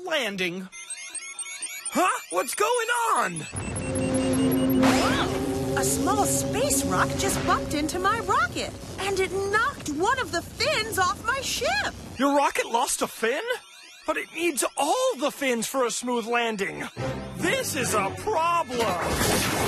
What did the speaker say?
landing. Huh? What's going on? Wow! A small space rock just bumped into my rocket, and it knocked one of the fins off my ship. Your rocket lost a fin? But it needs all the fins for a smooth landing. This is a problem.